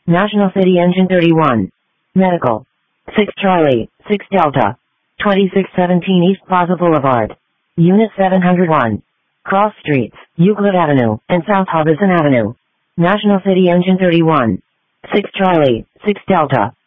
National City Engine 31. Medical. 6 Charlie, 6 Delta. 2617 East Plaza Boulevard. Unit 701. Cross Streets, Euclid Avenue, and South Harbison Avenue. National City Engine 31. 6 Charlie, 6 Delta.